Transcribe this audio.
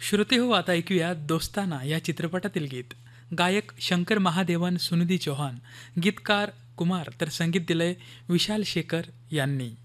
श्रोते हो, आता ऐकूया दोस्ताना या चित्रपटातील गीत. गायक शंकर महादेवन, सुनिधी चौहान, गीतकार कुमार, तर संगीत दिलंय विशाल शेखर यांनी.